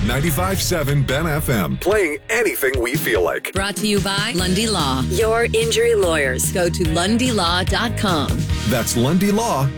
95.7 Ben FM. Playing anything we feel like. Brought to you by Lundy Law, your injury lawyers. Go to lundylaw.com. That's Lundy Law.